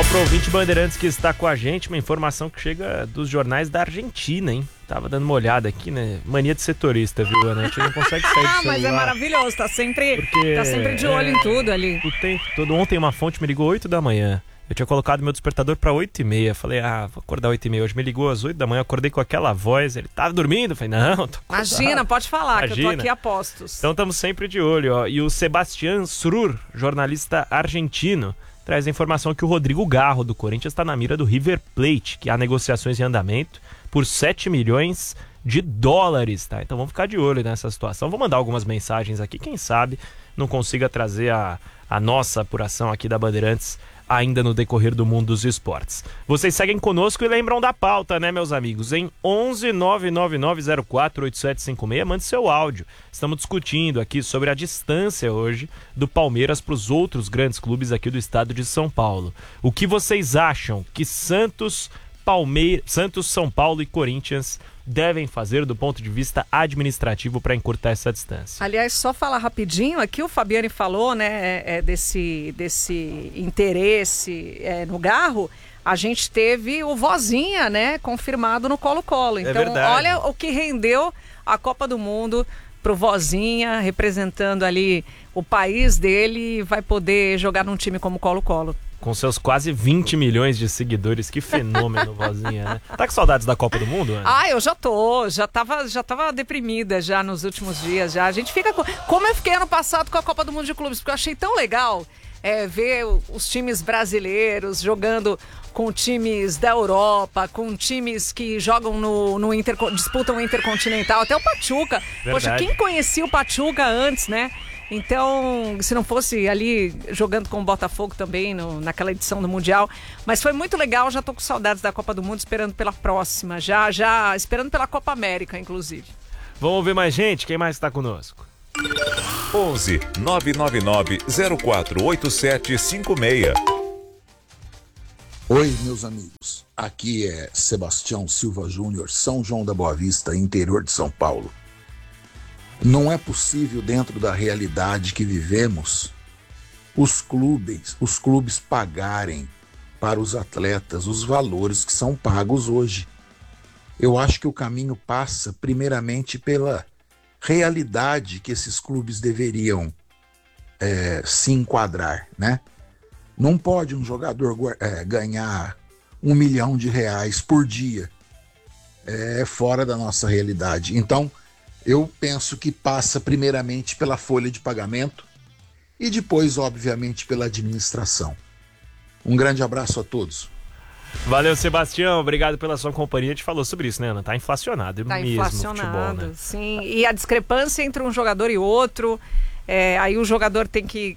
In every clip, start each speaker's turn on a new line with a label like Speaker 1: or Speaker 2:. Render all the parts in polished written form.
Speaker 1: Só pro ouvinte Bandeirantes que está com a gente, uma informação que chega dos jornais da Argentina, hein? Tava dando uma olhada aqui, né? Mania de setorista, viu, Ana? A gente não consegue sair do celular.
Speaker 2: Mas é maravilhoso, tá sempre de olho em tudo ali.
Speaker 1: O tempo todo. Ontem uma fonte me ligou 8 da manhã. Eu tinha colocado meu despertador pra 8h30. Falei, vou acordar 8h30. Hoje me ligou às 8 da manhã, acordei com aquela voz. Ele tava dormindo? Falei, não, tô acordado.
Speaker 2: Imagina, pode falar, que eu tô aqui a postos.
Speaker 1: Então estamos sempre de olho, ó. E o Sebastián Srur, jornalista argentino, traz a informação que o Rodrigo Garro, do Corinthians, está na mira do River Plate, que há negociações em andamento por 7 milhões de dólares, tá? Então vamos ficar de olho nessa situação. Vou mandar algumas mensagens aqui, quem sabe não consiga trazer a nossa apuração aqui da Bandeirantes ainda no decorrer do mundo dos esportes. Vocês seguem conosco e lembram da pauta, né, meus amigos? Em 11 99904 8756, mande seu áudio. Estamos discutindo aqui sobre a distância hoje do Palmeiras para os outros grandes clubes aqui do estado de São Paulo. O que vocês acham que Santos, São Paulo e Corinthians devem fazer do ponto de vista administrativo para encurtar essa distância?
Speaker 2: Aliás, só falar rapidinho, aqui o Fabiani falou, né, desse interesse no Garro. A gente teve o Vozinha, né, confirmado no Colo-Colo. Então, olha o que rendeu a Copa do Mundo pro Vozinha, representando ali o país dele, vai poder jogar num time como Colo-Colo.
Speaker 1: Com seus quase 20 milhões de seguidores, que fenômeno, Vozinha, né? Tá com saudades da Copa do Mundo, Ana?
Speaker 2: Eu já tô, já tava deprimida já nos últimos dias, já. A gente fica como eu fiquei ano passado com a Copa do Mundo de Clubes, porque eu achei tão legal ver os times brasileiros jogando com times da Europa, com times que jogam disputam o Intercontinental, até o Pachuca.
Speaker 1: Verdade.
Speaker 2: Poxa, quem conhecia o Pachuca antes, né? Então, se não fosse ali jogando com o Botafogo também naquela edição do Mundial. Mas foi muito legal, já tô com saudades da Copa do Mundo, esperando pela próxima. Já esperando pela Copa América, inclusive.
Speaker 1: Vamos ouvir mais gente? Quem mais está conosco?
Speaker 3: 11 999 048756.
Speaker 4: Oi, meus amigos. Aqui é Sebastião Silva Júnior, São João da Boa Vista, interior de São Paulo. Não é possível, dentro da realidade que vivemos, os clubes pagarem para os atletas os valores que são pagos hoje. Eu acho que o caminho passa primeiramente pela realidade que esses clubes deveriam se enquadrar, né? Não pode um jogador ganhar R$1 milhão por dia. É fora da nossa realidade. Então, eu penso que passa primeiramente pela folha de pagamento e depois, obviamente, pela administração. Um grande abraço a todos.
Speaker 1: Valeu, Sebastião. Obrigado pela sua companhia. A gente falou sobre isso, né, Ana? Tá inflacionado mesmo
Speaker 2: inflacionado,
Speaker 1: o futebol, né?
Speaker 2: Sim. E a discrepância entre um jogador e outro, aí o jogador tem que...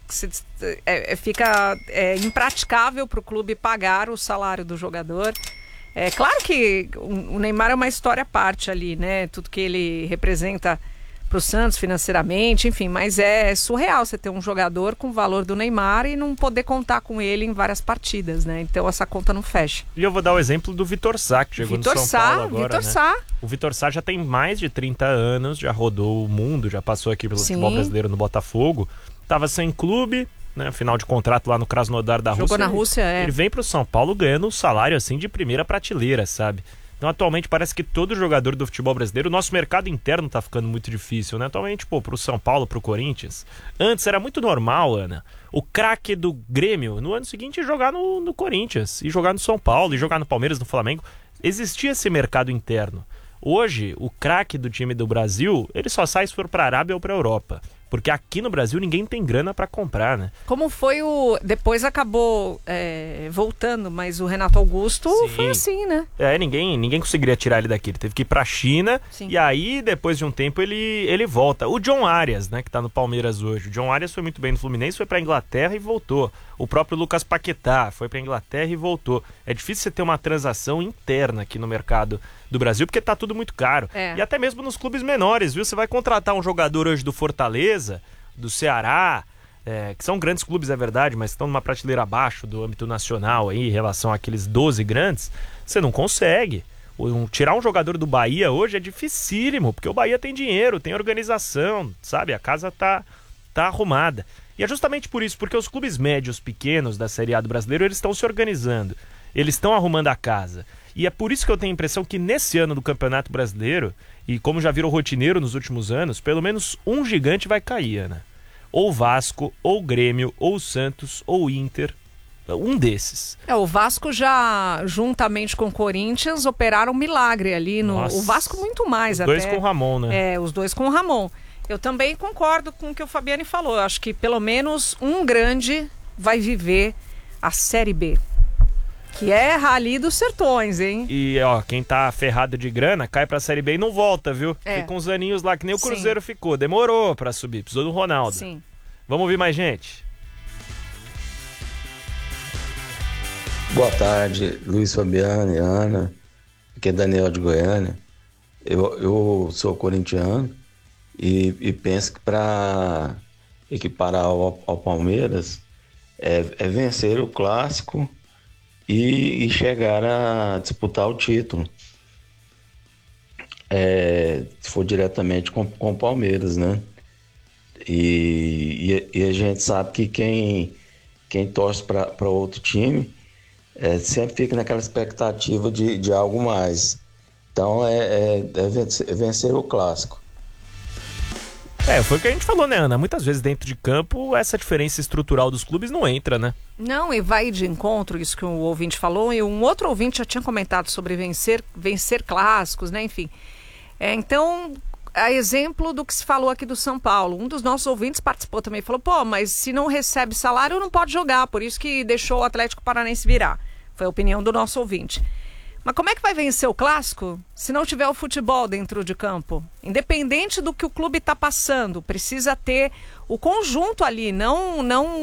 Speaker 2: fica impraticável para o clube pagar o salário do jogador. É claro que o Neymar é uma história à parte ali, né? Tudo que ele representa pro Santos financeiramente, enfim, mas é surreal você ter um jogador com o valor do Neymar e não poder contar com ele em várias partidas, né? Então essa conta não fecha.
Speaker 1: E eu vou dar o exemplo do Vitor Sá, que chegou no São Paulo agora,
Speaker 2: Vitor
Speaker 1: né?
Speaker 2: Sá.
Speaker 1: O Vitor Sá já tem mais de 30 anos, já rodou o mundo, já passou aqui pelo futebol brasileiro no Botafogo, tava sem clube, né, final de contrato lá no Krasnodar da Rússia.
Speaker 2: Jogou na Rússia,
Speaker 1: Ele vem pro São Paulo ganhando um salário assim de primeira prateleira, sabe? Então atualmente parece que todo jogador do futebol brasileiro, o nosso mercado interno tá ficando muito difícil, né? Atualmente, pro São Paulo, pro Corinthians. Antes era muito normal, Ana, o craque do Grêmio no ano seguinte jogar no Corinthians, e jogar no São Paulo, e jogar no Palmeiras, no Flamengo. Existia esse mercado interno. Hoje, o craque do time do Brasil, ele só sai se for pra Arábia ou pra Europa. Porque aqui no Brasil ninguém tem grana pra comprar, né?
Speaker 2: Como foi depois acabou voltando, mas o Renato Augusto foi assim, né?
Speaker 1: Ninguém conseguiria tirar ele daqui. Ele teve que ir pra China. Sim. E aí, depois de um tempo, ele volta. O John Arias, né, que tá no Palmeiras hoje. O John Arias foi muito bem no Fluminense, foi pra Inglaterra e voltou. O próprio Lucas Paquetá foi pra Inglaterra e voltou. É difícil você ter uma transação interna aqui no mercado do Brasil, porque tá tudo muito caro. E até mesmo nos clubes menores, viu? Você vai contratar um jogador hoje do Fortaleza, do Ceará, que são grandes clubes, é verdade, mas estão numa prateleira abaixo do âmbito nacional aí, em relação àqueles 12 grandes, você não consegue. Tirar um jogador do Bahia hoje é dificílimo, porque o Bahia tem dinheiro, tem organização, sabe? A casa tá arrumada. E é justamente por isso, porque os clubes médios pequenos da Série A do Brasileiro, eles estão se organizando, eles estão arrumando a casa. E é por isso que eu tenho a impressão que nesse ano do Campeonato Brasileiro, e como já virou rotineiro nos últimos anos, pelo menos um gigante vai cair, Ana. Ou o Vasco, ou o Grêmio, ou o Santos, ou o Inter. Um desses.
Speaker 2: O Vasco já, juntamente com o Corinthians, operaram um milagre ali. O Vasco muito mais
Speaker 1: os
Speaker 2: até.
Speaker 1: Os dois com o Ramon, né?
Speaker 2: Os dois com o Ramon. Eu também concordo com o que o Fabiane falou. Eu acho que pelo menos um grande vai viver a Série B. Que é Rally dos Sertões, hein?
Speaker 1: E, quem tá ferrado de grana, cai pra Série B e não volta, viu? Fica uns aninhos lá, que nem o Cruzeiro ficou. Demorou pra subir, precisou do Ronaldo.
Speaker 2: Sim.
Speaker 1: Vamos ouvir mais gente?
Speaker 5: Boa tarde, Luiz Fabiane, Ana, aqui é Daniel de Goiânia. Eu sou corintiano e penso que para equiparar ao Palmeiras é vencer o clássico e chegar a disputar o título. Se for diretamente com o Palmeiras, né? E a gente sabe que quem torce para outro time sempre fica naquela expectativa de algo mais. Então é vencer o clássico.
Speaker 1: Foi o que a gente falou, né, Ana? Muitas vezes dentro de campo essa diferença estrutural dos clubes não entra, né?
Speaker 2: Não, e vai de encontro, isso que o ouvinte falou, e um outro ouvinte já tinha comentado sobre vencer clássicos, né? Enfim. Então, a exemplo do que se falou aqui do São Paulo, um dos nossos ouvintes participou também, falou, mas se não recebe salário não pode jogar, por isso que deixou o Atlético Paranaense virar. Foi a opinião do nosso ouvinte. Mas como é que vai vencer o clássico se não tiver o futebol dentro de campo? Independente do que o clube está passando, precisa ter o conjunto ali, não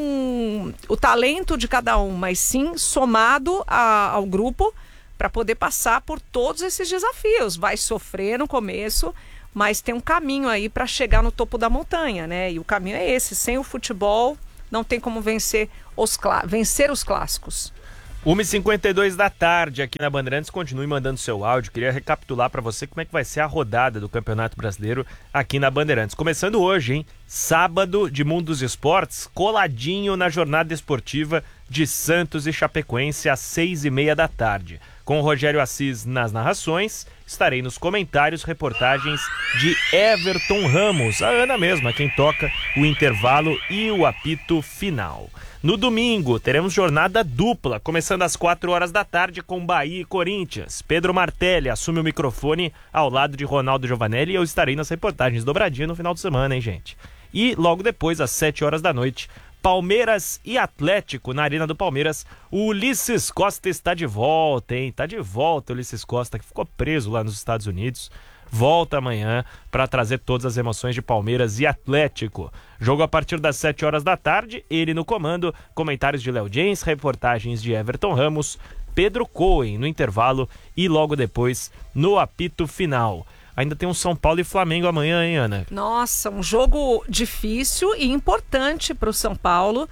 Speaker 2: o talento de cada um, mas sim somado ao grupo para poder passar por todos esses desafios. Vai sofrer no começo, mas tem um caminho aí para chegar no topo da montanha, né? E o caminho é esse, sem o futebol não tem como vencer os clássicos.
Speaker 1: 1h52 da tarde aqui na Bandeirantes, continue mandando seu áudio. Queria recapitular para você como é que vai ser a rodada do Campeonato Brasileiro aqui na Bandeirantes. Começando hoje, hein? Sábado de Mundo dos Esportes, coladinho na jornada esportiva de Santos e Chapecoense às 6h30 da tarde. Com o Rogério Assis nas narrações, estarei nos comentários, reportagens de Everton Ramos, a Ana mesma, quem toca o intervalo e o apito final. No domingo, teremos jornada dupla, começando às 4h da tarde com Bahia e Corinthians. Pedro Martelli assume o microfone ao lado de Ronaldo Giovanelli e eu estarei nas reportagens dobradinha no final de semana, hein, gente? E logo depois, às 7h da noite, Palmeiras e Atlético na Arena do Palmeiras. O Ulisses Costa está de volta, hein? Tá de volta o Ulisses Costa, que ficou preso lá nos Estados Unidos. Volta amanhã para trazer todas as emoções de Palmeiras e Atlético. Jogo a partir das 7h da tarde, ele no comando, comentários de Léo Jens, reportagens de Everton Ramos, Pedro Cohen no intervalo e logo depois no apito final. Ainda tem um São Paulo e Flamengo amanhã, hein, Ana?
Speaker 2: Nossa, um jogo difícil e importante para o São Paulo.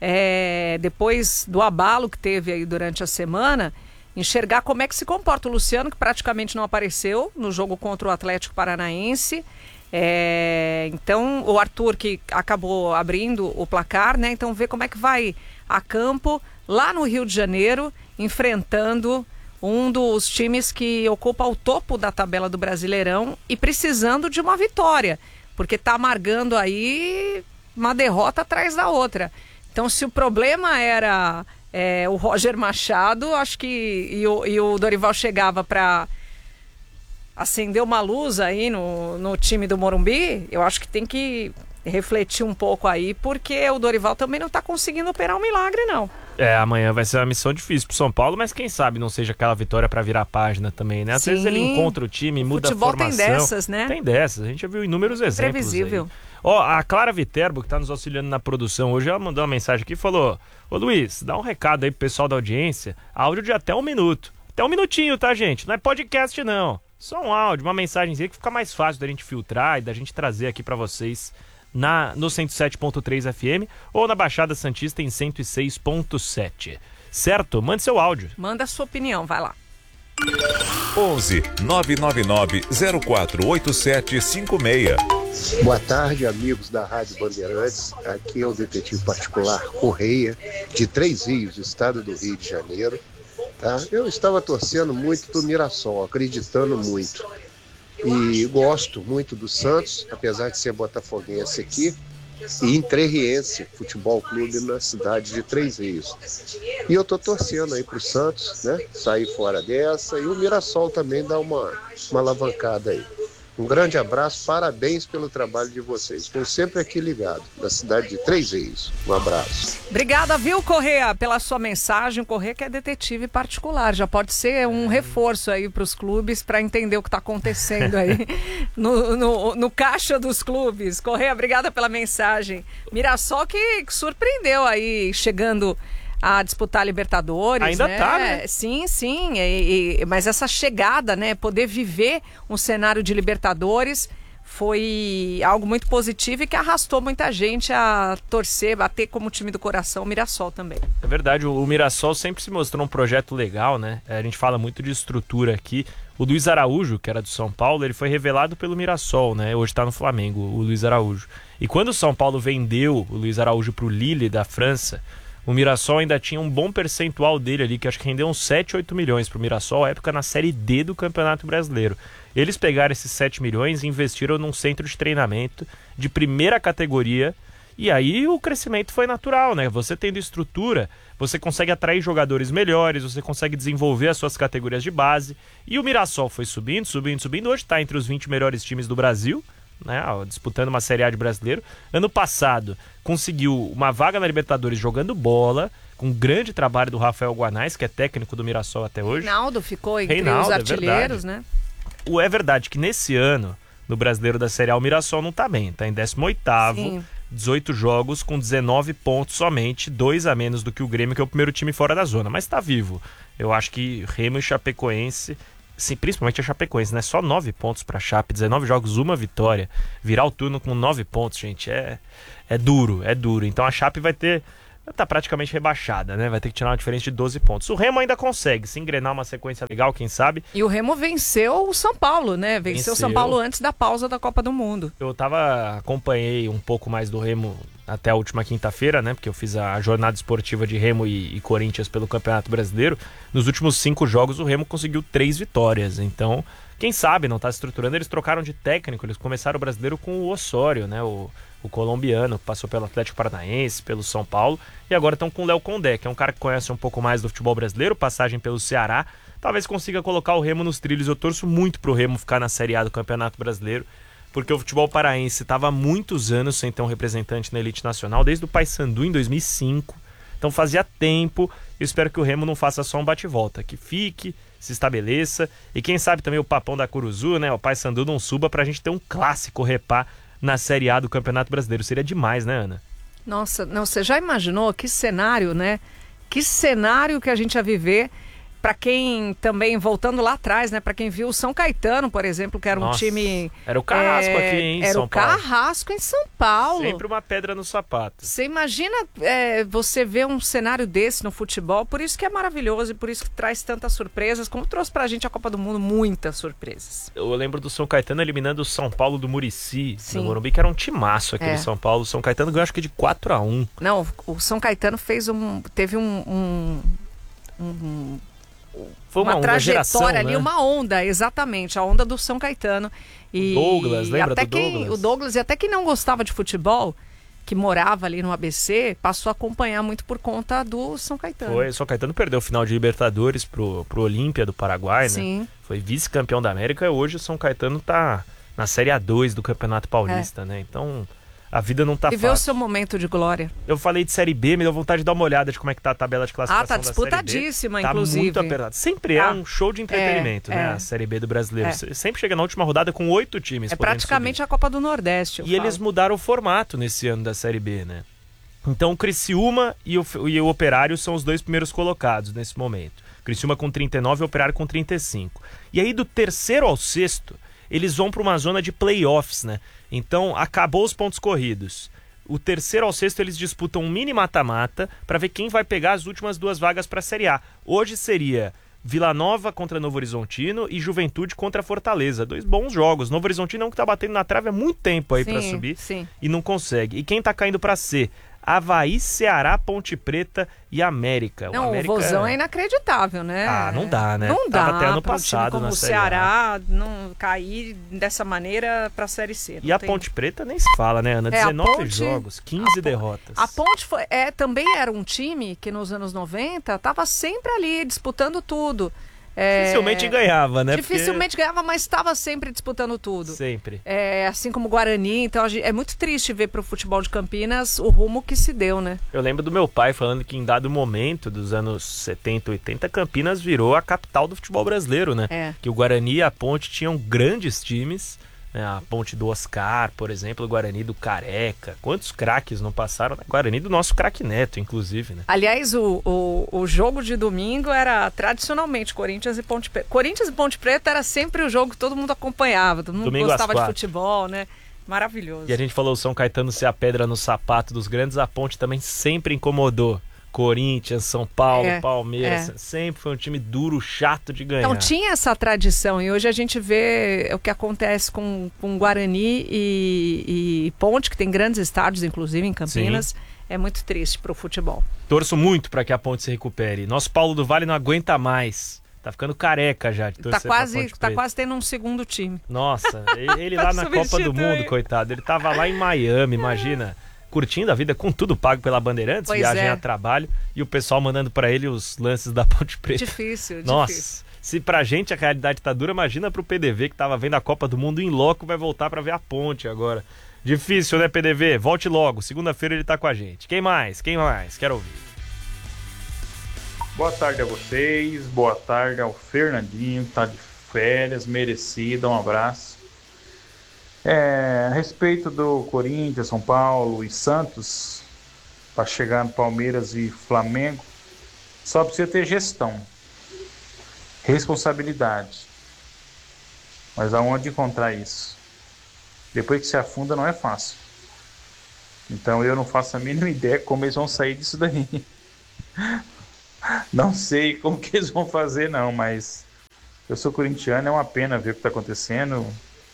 Speaker 2: Depois do abalo que teve aí durante a semana, enxergar como é que se comporta o Luciano, que praticamente não apareceu no jogo contra o Atlético Paranaense. Então, o Arthur, que acabou abrindo o placar, né? Então, ver como é que vai a campo lá no Rio de Janeiro, enfrentando um dos times que ocupa o topo da tabela do Brasileirão e precisando de uma vitória, porque está amargando aí uma derrota atrás da outra. Então, se o problema era o Roger Machado, acho que e o Dorival chegava para acender uma luz aí no time do Morumbi, eu acho que tem que refletir um pouco aí, porque o Dorival também não está conseguindo operar um milagre, não.
Speaker 1: Amanhã vai ser uma missão difícil pro São Paulo, mas quem sabe não seja aquela vitória para virar a página também, né? Às vezes ele encontra o time, muda a formação.
Speaker 2: Futebol tem dessas, né?
Speaker 1: Tem dessas, a gente já viu inúmeros exemplos.
Speaker 2: Previsível.
Speaker 1: A Clara Viterbo, que está nos auxiliando na produção hoje, ela mandou uma mensagem aqui e falou: ô Luiz, dá um recado aí pro pessoal da audiência, áudio de até 1 minuto. Até 1 minutinho, tá, gente? Não é podcast, não. Só um áudio, uma mensagenzinha que fica mais fácil da gente filtrar e da gente trazer aqui para vocês no 107.3 FM ou na Baixada Santista em 106.7. Certo? Mande seu áudio.
Speaker 2: Manda a sua opinião, vai lá.
Speaker 3: 11 999 048756.
Speaker 6: Boa tarde, amigos da Rádio Bandeirantes. Aqui é o detetive particular Correia, de Três Rios, estado do Rio de Janeiro. Tá? Eu estava torcendo muito pro Mirassol, acreditando muito. E gosto muito do Santos, apesar de ser botafoguense aqui, e entrerriense, futebol clube na cidade de Três Rios. E eu tô torcendo aí pro Santos, né, sair fora dessa, e o Mirassol também dá uma alavancada aí. Um grande abraço, parabéns pelo trabalho de vocês. Estou sempre aqui ligado, na cidade de Três Rios. Um abraço.
Speaker 2: Obrigada, viu, Correia, pela sua mensagem. O Correia que é detetive particular, já pode ser um reforço aí para os clubes para entender o que está acontecendo aí no caixa dos clubes. Correia, obrigada pela mensagem. Mirassol que surpreendeu aí, chegando a disputar a Libertadores.
Speaker 1: Ainda
Speaker 2: né?
Speaker 1: tá, né?
Speaker 2: Sim, mas essa chegada, né, poder viver um cenário de Libertadores foi algo muito positivo e que arrastou muita gente a torcer, bater como time do coração o Mirassol também.
Speaker 1: É verdade, o Mirassol sempre se mostrou um projeto legal, né? A gente fala muito de estrutura aqui. O Luiz Araújo, que era do São Paulo, ele foi revelado pelo Mirassol, né? Hoje tá no Flamengo, o Luiz Araújo. E quando o São Paulo vendeu o Luiz Araújo pro Lille da França, o Mirassol ainda tinha um bom percentual dele ali, que acho que rendeu uns 7, 8 milhões para o Mirassol, à época na Série D do Campeonato Brasileiro. Eles pegaram esses 7 milhões e investiram num centro de treinamento de primeira categoria, e aí o crescimento foi natural, né? Você tendo estrutura, você consegue atrair jogadores melhores, você consegue desenvolver as suas categorias de base, e o Mirassol foi subindo, hoje está entre os 20 melhores times do Brasil, né, disputando uma Série A de brasileiro. Ano passado conseguiu uma vaga na Libertadores jogando bola, com um grande trabalho do Rafael Guanais, que é técnico do Mirassol até hoje.
Speaker 2: Reinaldo ficou entre os artilheiros, né?
Speaker 1: É verdade que nesse ano, no Brasileiro da Série A, o Mirassol não tá bem, tá em 18º,
Speaker 2: Sim.
Speaker 1: 18 jogos com 19 pontos somente, 2 a menos do que o Grêmio, que é o primeiro time fora da zona, mas tá vivo. Eu acho que Remo e Chapecoense, sim, principalmente a Chapecoense, né? Só 9 pontos pra Chape, 19 jogos, 1 vitória. Virar o turno com 9 pontos, gente, é duro. Então a Chape tá praticamente rebaixada, né? Vai ter que tirar uma diferença de 12 pontos. O Remo ainda consegue se engrenar uma sequência legal, quem sabe.
Speaker 2: E o Remo venceu o São Paulo, né? Venceu o São Paulo antes da pausa da Copa do Mundo.
Speaker 1: Eu acompanhei um pouco mais do Remo até a última quinta-feira, né? Porque eu fiz a jornada esportiva de Remo e Corinthians pelo Campeonato Brasileiro. Nos últimos 5 jogos o Remo conseguiu 3 vitórias. Então, quem sabe não tá se estruturando. Eles trocaram de técnico, eles começaram o Brasileiro com o Osório, né? O colombiano, que passou pelo Atlético Paranaense, pelo São Paulo, e agora estão com o Léo Condé, que é um cara que conhece um pouco mais do futebol brasileiro, passagem pelo Ceará, talvez consiga colocar o Remo nos trilhos. Eu torço muito pro Remo ficar na Série A do Campeonato Brasileiro, porque o futebol paraense estava há muitos anos sem ter um representante na elite nacional, desde o Paysandu em 2005, então fazia tempo. Eu espero que o Remo não faça só um bate-volta, que fique, se estabeleça, e quem sabe também o Papão da Curuzu, né, o Paysandu não suba pra gente ter um clássico repá na Série A do Campeonato Brasileiro. Seria demais, né, Ana?
Speaker 2: Nossa, não, você já imaginou que cenário, né? Que cenário que a gente ia viver para quem também, voltando lá atrás, né? Para quem viu o São Caetano, por exemplo, que era um time...
Speaker 1: Era o Carrasco aqui, hein,
Speaker 2: Era
Speaker 1: São
Speaker 2: o
Speaker 1: Paulo.
Speaker 2: Carrasco em São Paulo.
Speaker 1: Sempre uma pedra no sapato.
Speaker 2: Você imagina você ver um cenário desse no futebol, por isso que é maravilhoso e por isso que traz tantas surpresas, como trouxe pra gente a Copa do Mundo, muitas surpresas.
Speaker 1: Eu lembro do São Caetano eliminando o São Paulo do Muricy,
Speaker 2: Sim.
Speaker 1: no Morumbi, que era um timaço aquele São Paulo. O São Caetano ganhou acho que de 4-1.
Speaker 2: Não, o São Caetano teve
Speaker 1: Foi uma
Speaker 2: trajetória
Speaker 1: geração,
Speaker 2: ali,
Speaker 1: né?
Speaker 2: uma onda, exatamente, a onda do São Caetano. E
Speaker 1: Douglas, lembra
Speaker 2: até
Speaker 1: do Douglas?
Speaker 2: O Douglas, e até quem não gostava de futebol, que morava ali no ABC, passou a acompanhar muito por conta do São Caetano.
Speaker 1: O São Caetano perdeu o final de Libertadores pro Olímpia do Paraguai,
Speaker 2: Sim.
Speaker 1: né? Foi vice-campeão da América, e hoje o São Caetano tá na Série A2 do Campeonato Paulista, né? Então, a vida não tá
Speaker 2: Viveu o
Speaker 1: fácil.
Speaker 2: seu momento de glória.
Speaker 1: Eu falei de Série B, me deu vontade de dar uma olhada de como é que tá a tabela de classificação
Speaker 2: Tá
Speaker 1: da Série B.
Speaker 2: disputadíssima,
Speaker 1: Tá
Speaker 2: inclusive.
Speaker 1: muito apertado. Sempre é um show de entretenimento, né? A Série B do Brasileiro. Sempre chega na última rodada com 8 times.
Speaker 2: É
Speaker 1: podendo
Speaker 2: praticamente
Speaker 1: subir.
Speaker 2: a Copa do Nordeste,
Speaker 1: E eles mudaram o formato nesse ano da Série B, né? Então o Criciúma e o Operário são os 2 primeiros colocados nesse momento. Criciúma com 39 e o Operário com 35. E aí do terceiro ao sexto, eles vão para uma zona de playoffs, né? Então acabou os pontos corridos. O terceiro ao sexto eles disputam um mini mata-mata para ver quem vai pegar as últimas 2 vagas para a Série A. Hoje seria Vila Nova contra Novo Horizontino e Juventude contra Fortaleza. 2 bons jogos. Novo Horizontino é um que tá batendo na trave há muito tempo aí para subir e não consegue. E quem tá caindo para C? Avaí, Ceará, Ponte Preta e América.
Speaker 2: Não, América... o Vozão é inacreditável, né?
Speaker 1: Não dá, né?
Speaker 2: Não dá.
Speaker 1: Tava até ano passado
Speaker 2: como
Speaker 1: na
Speaker 2: o Ceará não cair dessa maneira pra Série C.
Speaker 1: E a Ponte Preta nem se fala, né, Ana? 19 jogos, 15 derrotas.
Speaker 2: A Ponte também era um time que nos anos 90 tava sempre ali disputando tudo.
Speaker 1: Dificilmente ganhava, né?
Speaker 2: Dificilmente ganhava, mas estava sempre disputando tudo.
Speaker 1: Sempre.
Speaker 2: Assim como o Guarani. Então é muito triste ver pro futebol de Campinas o rumo que se deu, né?
Speaker 1: Eu lembro do meu pai falando que em dado momento dos anos 70, 80, Campinas virou a capital do futebol brasileiro, né? Que o Guarani e a Ponte tinham grandes times. A Ponte do Oscar, por exemplo, o Guarani do Careca. Quantos craques não passaram? Guarani do nosso craque Neto, inclusive, né?
Speaker 2: Aliás, o jogo de domingo era tradicionalmente Corinthians e Ponte Preta. Corinthians e Ponte Preta era sempre o jogo que todo mundo acompanhava, todo mundo gostava de futebol, né? Maravilhoso.
Speaker 1: E a gente falou o São Caetano ser a pedra no sapato dos grandes, a Ponte também sempre incomodou. Corinthians, São Paulo, Palmeiras, sempre foi um time duro, chato de ganhar.
Speaker 2: Então tinha essa tradição e hoje a gente vê o que acontece com Guarani e Ponte, que tem grandes estádios, inclusive em Campinas. Sim. É muito triste pro futebol.
Speaker 1: Torço muito para que a Ponte se recupere. Nosso Paulo do Vale não aguenta mais. Tá ficando careca já de torcer pra Ponte Preta.
Speaker 2: Tá quase tendo um segundo time.
Speaker 1: Nossa, ele lá na Copa do Mundo, coitado. Ele tava lá em Miami, imagina. Curtindo a vida com tudo pago pela Bandeirantes, viagem a trabalho, e o pessoal mandando pra ele os lances da Ponte Preta.
Speaker 2: Difícil.
Speaker 1: Nossa, se pra gente a realidade tá dura, imagina pro PDV que tava vendo a Copa do Mundo em loco, vai voltar pra ver a Ponte agora. Difícil, né, PDV? Volte logo, segunda-feira ele tá com a gente. Quem mais? Quero ouvir.
Speaker 7: Boa tarde a vocês, boa tarde ao Fernandinho, que tá de férias, merecido, um abraço. A respeito do Corinthians, São Paulo e Santos, para chegar no Palmeiras e Flamengo, só precisa ter gestão, responsabilidade. Mas aonde encontrar isso? Depois que se afunda não é fácil. Então eu não faço a mínima ideia como eles vão sair disso daí. Não sei como que eles vão fazer não, mas eu sou corintiano, é uma pena ver o que está acontecendo.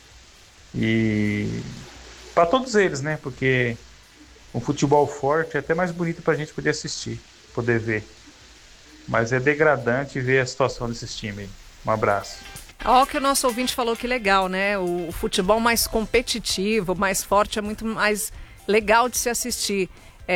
Speaker 7: E para todos eles, né? Porque um futebol forte é até mais bonito para a gente poder assistir, poder ver. Mas é degradante ver a situação desses times. Um abraço.
Speaker 2: Ó, que o nosso ouvinte falou, que legal, né? O futebol mais competitivo, mais forte, é muito mais legal de se assistir.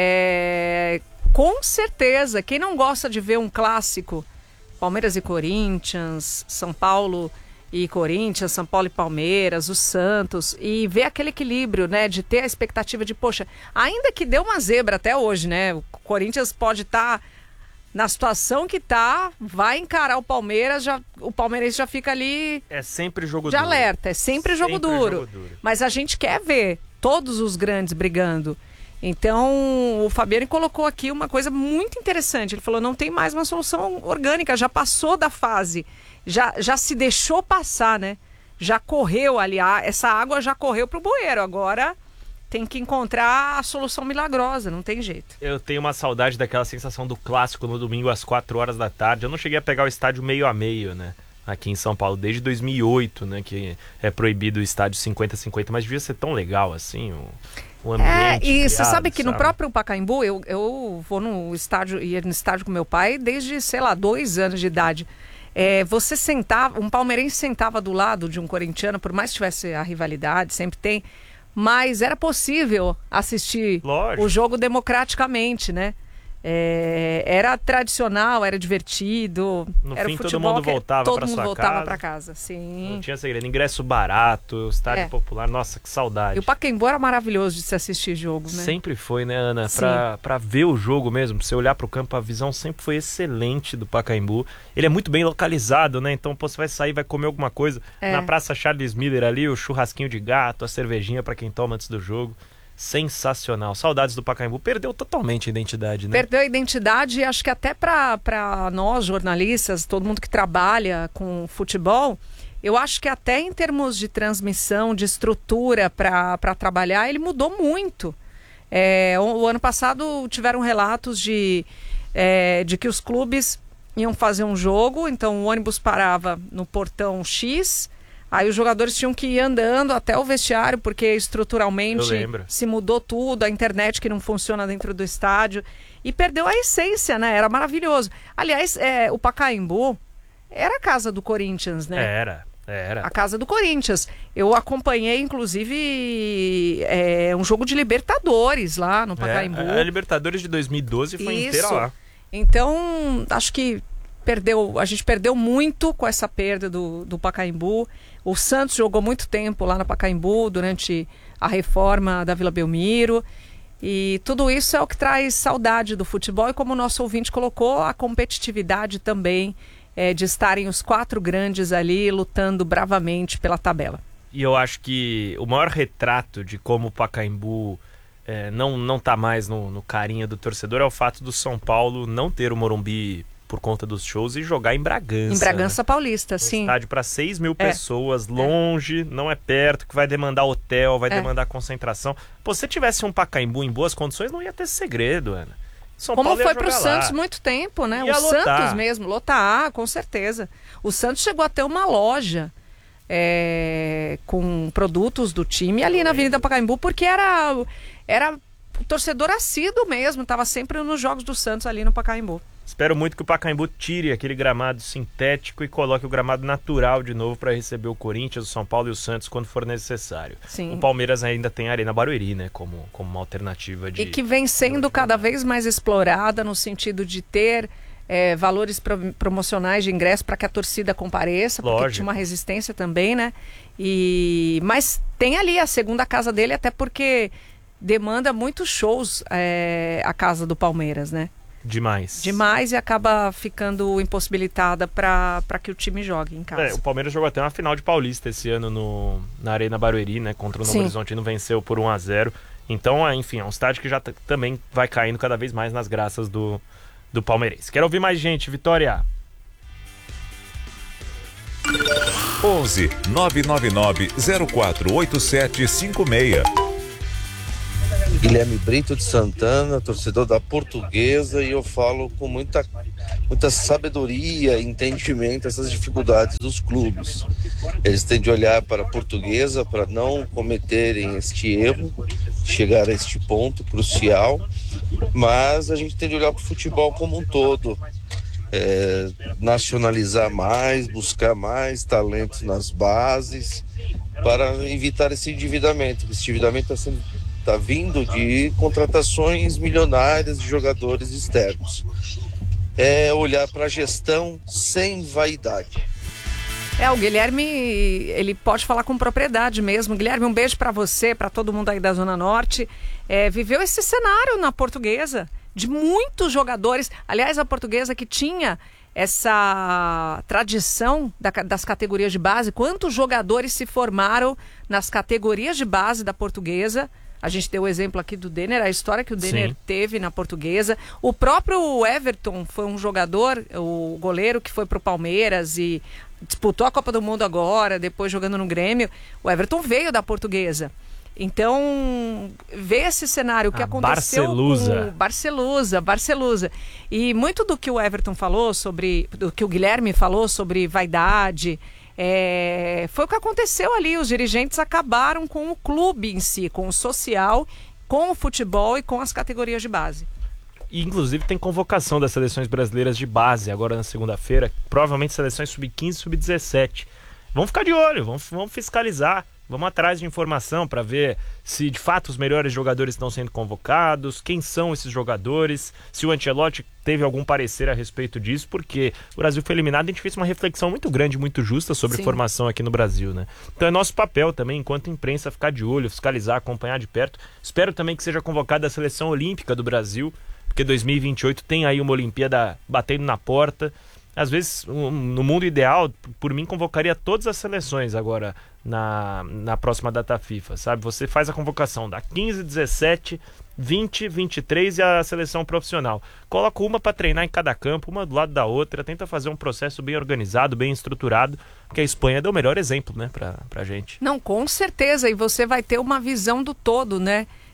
Speaker 2: Com certeza, quem não gosta de ver um clássico, Palmeiras e Corinthians, São Paulo e Corinthians, São Paulo e Palmeiras, o Santos, e ver aquele equilíbrio, né, de ter a expectativa de, poxa, ainda que deu uma zebra até hoje, né, o Corinthians pode estar na situação que tá, vai encarar o Palmeiras, o Palmeirense já fica ali...
Speaker 1: É sempre jogo
Speaker 2: de
Speaker 1: duro.
Speaker 2: alerta, é sempre jogo duro. Mas a gente quer ver todos os grandes brigando. Então, o Fabiano colocou aqui uma coisa muito interessante. Ele falou, não tem mais uma solução orgânica, já passou da fase. Já se deixou passar, né? Já correu ali, essa água já correu pro bueiro. Agora tem que encontrar a solução milagrosa, não tem jeito.
Speaker 1: Eu tenho uma saudade daquela sensação do clássico no domingo às 4 horas da tarde. Eu não cheguei a pegar o estádio meio a meio, né? Aqui em São Paulo, desde 2008, né? Que é proibido o estádio 50-50, mas devia ser tão legal assim, o ambiente.
Speaker 2: E você sabe que no próprio Pacaembu, eu vou no estádio, ia no estádio com meu pai desde, 2 anos de idade. Você sentava, um palmeirense sentava do lado de um corintiano, por mais que tivesse a rivalidade, sempre tem, mas era possível assistir o jogo democraticamente, né? Era tradicional, era divertido,
Speaker 1: no
Speaker 2: era
Speaker 1: fim,
Speaker 2: o futebol,
Speaker 1: todo mundo voltava
Speaker 2: para casa. Sim.
Speaker 1: Não tinha segredo, ingresso barato, estádio popular, nossa, que saudade.
Speaker 2: E o Pacaembu era maravilhoso de se assistir jogo, né?
Speaker 1: Sempre foi, né, Ana? Pra ver o jogo mesmo, pra você olhar pro campo, a visão sempre foi excelente do Pacaembu. Ele é muito bem localizado, né? Então, você vai sair, vai comer alguma coisa na Praça Charles Miller ali, o churrasquinho de gato, a cervejinha pra quem toma antes do jogo. Sensacional. Saudades do Pacaembu. Perdeu totalmente a identidade, né?
Speaker 2: Perdeu a identidade e acho que até para nós, jornalistas, todo mundo que trabalha com futebol, eu acho que até em termos de transmissão, de estrutura para trabalhar, ele mudou muito. O ano passado tiveram relatos de que os clubes iam fazer um jogo, então o ônibus parava no portão X, aí os jogadores tinham que ir andando até o vestiário, porque estruturalmente se mudou tudo, a internet que não funciona dentro do estádio, e perdeu a essência, né? Era maravilhoso. Aliás, o Pacaembu era a casa do Corinthians, né?
Speaker 1: Era.
Speaker 2: A casa do Corinthians. Eu acompanhei, inclusive, um jogo de Libertadores lá no Pacaembu.
Speaker 1: A Libertadores de 2012 foi inteira lá.
Speaker 2: Então, acho que a gente perdeu muito com essa perda do Pacaembu. O Santos jogou muito tempo lá no Pacaembu durante a reforma da Vila Belmiro. E tudo isso é o que traz saudade do futebol. E como o nosso ouvinte colocou, a competitividade também de estarem os 4 grandes ali lutando bravamente pela tabela.
Speaker 1: E eu acho que o maior retrato de como o Pacaembu não tá mais no carinho do torcedor é o fato do São Paulo não ter o Morumbi por conta dos shows e jogar em Bragança.
Speaker 2: Em Bragança, né? Paulista, sim.
Speaker 1: Estádio para 6 mil pessoas, longe, não é perto, que vai demandar hotel, vai demandar concentração. Pô, se tivesse um Pacaembu em boas condições, não ia ter segredo, Ana. São
Speaker 2: Como
Speaker 1: Paulo
Speaker 2: foi pro Santos muito tempo, né? O Santos mesmo, lotar, com certeza. O Santos chegou a ter uma loja com produtos do time ali na Avenida Pacaembu, porque era o torcedor assíduo mesmo, estava sempre nos jogos do Santos ali no Pacaembu.
Speaker 1: Espero muito que o Pacaembu tire aquele gramado sintético e coloque o gramado natural de novo para receber o Corinthians, o São Paulo e o Santos quando for necessário.
Speaker 2: Sim.
Speaker 1: O Palmeiras ainda tem a Arena Barueri, né, como uma alternativa de...
Speaker 2: E que vem sendo cada vez mais explorada no sentido de ter valores promocionais de ingresso para que a torcida compareça, porque tinha uma resistência também, né? Mas tem ali a segunda casa dele, até porque demanda muitos shows a casa do Palmeiras, né? Demais, e acaba ficando impossibilitada para que o time jogue em casa.
Speaker 1: O Palmeiras jogou até uma final de Paulista esse ano na Arena Barueri, né? Contra o Novo Horizontino, venceu por 1-0. Então, enfim, é um estádio que já também vai caindo cada vez mais nas graças do palmeirense. Quero ouvir mais gente, Vitória.
Speaker 3: 11 999 048756.
Speaker 8: Guilherme Brito de Santana, torcedor da Portuguesa, e eu falo com muita sabedoria e entendimento essas dificuldades dos clubes. Eles têm de olhar para a Portuguesa para não cometerem este erro, chegar a este ponto crucial, mas a gente tem de olhar para o futebol como um todo, nacionalizar mais, buscar mais talentos nas bases para evitar esse endividamento. Esse endividamento está vindo de contratações milionárias de jogadores externos. É olhar para a gestão sem vaidade.
Speaker 2: O Guilherme, ele pode falar com propriedade mesmo. Guilherme, um beijo para você, para todo mundo aí da Zona Norte. Viveu esse cenário na Portuguesa, de muitos jogadores. Aliás, a Portuguesa que tinha essa tradição das categorias de base. Quantos jogadores se formaram nas categorias de base da Portuguesa? A gente deu o exemplo aqui do Denner, a história que o Denner teve na Portuguesa. O próprio Everton foi um jogador, o goleiro que foi pro Palmeiras e disputou a Copa do Mundo agora, depois jogando no Grêmio. O Everton veio da Portuguesa. Então, ver esse cenário que aconteceu com o Barcelusa. E muito do que o Everton falou do que o Guilherme falou sobre vaidade... foi o que aconteceu ali. Os dirigentes acabaram com o clube em si, com o social, com o futebol e com as categorias de base.
Speaker 1: E, inclusive, tem convocação das seleções brasileiras de base agora na segunda-feira, provavelmente seleções sub-15 e sub-17. Vamos ficar de olho, vamos fiscalizar, vamos atrás de informação para ver se de fato os melhores jogadores estão sendo convocados, quem são esses jogadores, se o Ancelotti teve algum parecer a respeito disso, porque o Brasil foi eliminado e a gente fez uma reflexão muito grande, muito justa sobre formação aqui no Brasil, né? Então é nosso papel também, enquanto imprensa, ficar de olho, fiscalizar, acompanhar de perto. Espero também que seja convocada a Seleção Olímpica do Brasil, porque 2028 tem aí uma Olimpíada batendo na porta. Às vezes, no mundo ideal, por mim, convocaria todas as seleções agora na próxima data FIFA, sabe? Você faz a convocação da 15, 17, 20, 23 e a seleção profissional. Coloca uma para treinar em cada campo, uma do lado da outra, tenta fazer um processo bem organizado, bem estruturado, porque a Espanha deu o melhor exemplo, né, pra gente.
Speaker 2: Não, com certeza, e você vai ter uma visão do todo, né?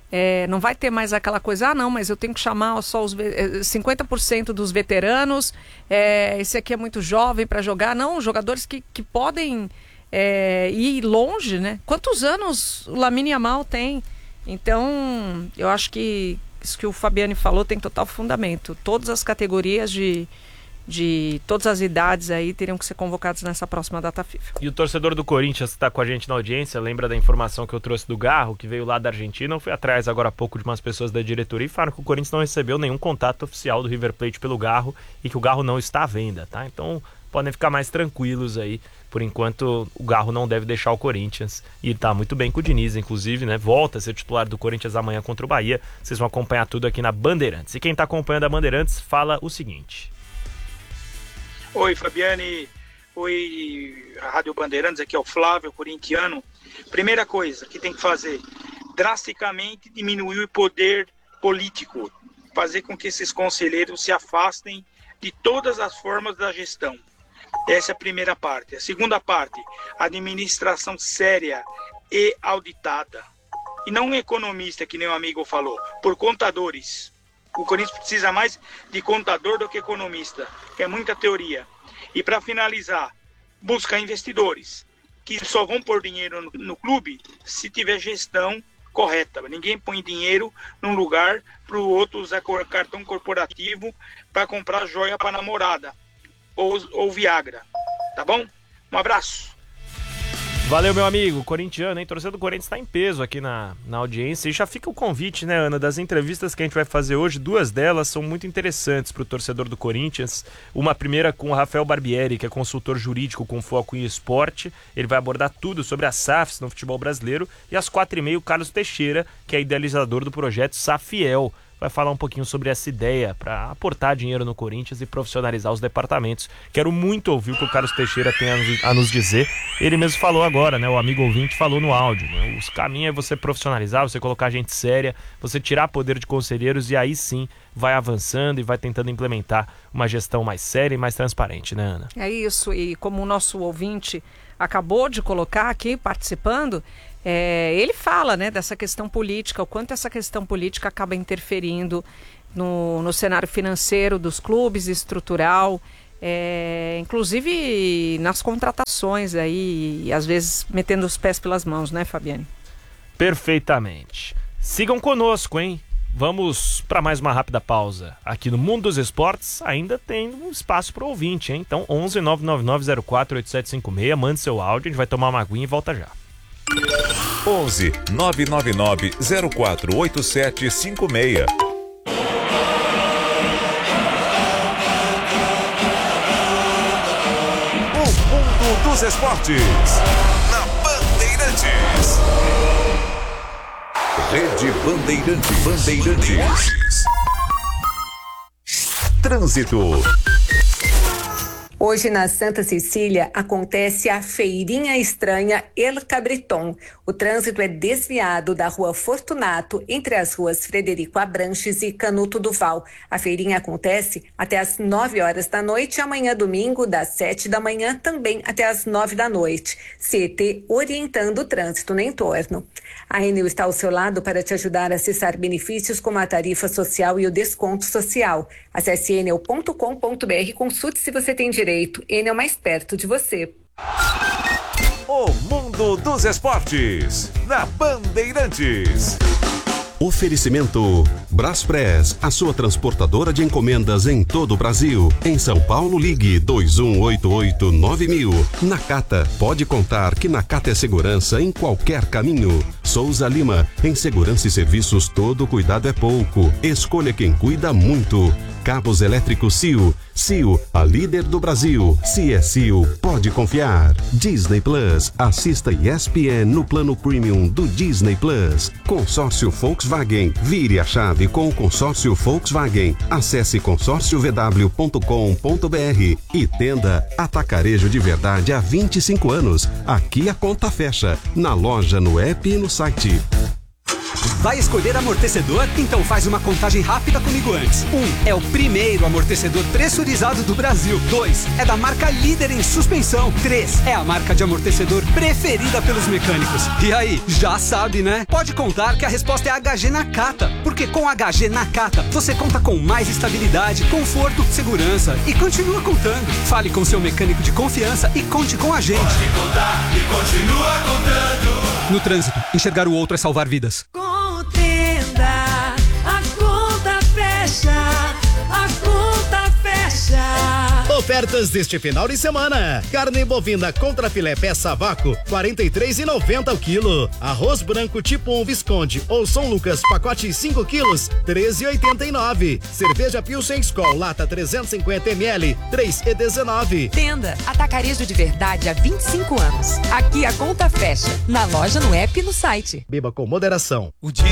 Speaker 2: Não vai ter mais aquela coisa, não, mas eu tenho que chamar só os 50% dos veteranos, esse aqui é muito jovem para jogar. Não, jogadores que podem ir longe, né? Quantos anos o Lamine Yamal tem? Então, eu acho que isso que o Fabiane falou tem total fundamento. Todas as categorias de todas as idades aí teriam que ser convocados nessa próxima data FIFA.
Speaker 1: E o torcedor do Corinthians que está com a gente na audiência, lembra da informação que eu trouxe do Garro, que veio lá da Argentina? Eu fui atrás agora há pouco de umas pessoas da diretoria e falaram que o Corinthians não recebeu nenhum contato oficial do River Plate pelo Garro e que o Garro não está à venda, tá? Então podem ficar mais tranquilos aí. Por enquanto o Garro não deve deixar o Corinthians e tá muito bem com o Diniz, inclusive, né? Volta a ser titular do Corinthians amanhã contra o Bahia. Vocês vão acompanhar tudo aqui na Bandeirantes. E quem tá acompanhando a Bandeirantes fala o seguinte:
Speaker 9: Oi, Fabiane. Oi, a Rádio Bandeirantes, aqui é o Flávio, corintiano. Primeira coisa que tem que fazer, drasticamente diminuir o poder político, fazer com que esses conselheiros se afastem de todas as formas da gestão. Essa é a primeira parte. A segunda parte, administração séria e auditada. E não um economista, que nem o amigo falou, por contadores. O Corinthians precisa mais de contador do que economista, que é muita teoria. E para finalizar, buscar investidores, que só vão pôr dinheiro no clube se tiver gestão correta. Ninguém põe dinheiro num lugar para o outro usar cartão corporativo para comprar joia para namorada ou Viagra. Tá bom? Um abraço.
Speaker 1: Valeu, meu amigo, corintiano, hein? Torcedor do Corinthians está em peso aqui na audiência. E já fica o convite, né, Ana, das entrevistas que a gente vai fazer hoje. 2 delas são muito interessantes para o torcedor do Corinthians. Uma primeira com o Rafael Barbieri, que é consultor jurídico com foco em esporte. Ele vai abordar tudo sobre as SAFs no futebol brasileiro. E às 4h30, o Carlos Teixeira, que é idealizador do projeto Safiel. Vai falar um pouquinho sobre essa ideia para aportar dinheiro no Corinthians e profissionalizar os departamentos. Quero muito ouvir o que o Carlos Teixeira tem a nos dizer. Ele mesmo falou agora, né? O amigo ouvinte falou no áudio, né? Os caminhos é você profissionalizar, você colocar gente séria, você tirar poder de conselheiros e aí sim vai avançando e vai tentando implementar uma gestão mais séria e mais transparente, né, Ana?
Speaker 2: É isso, e como o nosso ouvinte acabou de colocar aqui, participando, ele fala, né, dessa questão política, o quanto essa questão política acaba interferindo no cenário financeiro dos clubes, estrutural, inclusive nas contratações aí, e às vezes metendo os pés pelas mãos, né, Fabiane?
Speaker 1: Perfeitamente. Sigam conosco, hein? Vamos para mais uma rápida pausa. Aqui no Mundo dos Esportes ainda tem um espaço para o ouvinte, hein? Então 11 999 04 8756, mande seu áudio, a gente vai tomar uma aguinha e volta já.
Speaker 3: 11 999 04 8756. O Mundo dos Esportes na Bandeirantes. Rede Bandeirantes. Trânsito.
Speaker 10: Hoje na Santa Cecília acontece a Feirinha Estranha El Cabriton. O trânsito é desviado da Rua Fortunato entre as ruas Frederico Abranches e Canuto Duval. A feirinha acontece até às 9h da noite e amanhã domingo das 7 da manhã também até às 9 da noite. CET orientando o trânsito no entorno. A Enel está ao seu lado para te ajudar a acessar benefícios como a tarifa social e o desconto social. Acesse enel.com.br e consulte se você tem direito. Enel mais perto de você.
Speaker 3: O Mundo dos Esportes na Bandeirantes.
Speaker 11: Oferecimento Braspress, a sua transportadora de encomendas em todo o Brasil. Em São Paulo, ligue 2188-9000. Nakata, pode contar que Nakata é segurança em qualquer caminho. Souza Lima, em segurança e serviços todo cuidado é pouco. Escolha quem cuida muito. Cabos elétricos CIO. CIO, a líder do Brasil. Se é CIO, pode confiar. Disney Plus, assista ESPN no plano premium do Disney Plus. Consórcio Volkswagen, vire a chave com o consórcio Volkswagen. Acesse consórciovw.com.br e tenda Atacarejo de Verdade há 25 anos. Aqui a conta fecha, na loja, no app e no site.
Speaker 12: Vai escolher amortecedor? Então faz uma contagem rápida comigo antes. 1. É o primeiro amortecedor pressurizado do Brasil. 2. É da marca líder em suspensão. 3. É a marca de amortecedor preferida pelos mecânicos. E aí, já sabe, né? Pode contar que a resposta é HG Nakata. Porque com HG Nakata, você conta com mais estabilidade, conforto, segurança e continua contando. Fale com seu mecânico de confiança e conte com a gente.
Speaker 13: Pode contar e continua contando.
Speaker 12: No trânsito, enxergar o outro é salvar vidas.
Speaker 13: Contenda, a conta fecha, a conta fecha.
Speaker 14: Ofertas deste final de semana: carne bovina contra filé peça a vácuo, R$ 43,90 o quilo. Arroz branco tipo 1 Visconde ou São Lucas pacote 5 quilos, R$ 13,89. Cerveja Pilsen Skol lata 350 ml, R$ 3,19.
Speaker 15: Tenda, atacarejo de verdade há 25 anos. Aqui a conta fecha, na loja, no app e no site.
Speaker 14: Beba com moderação.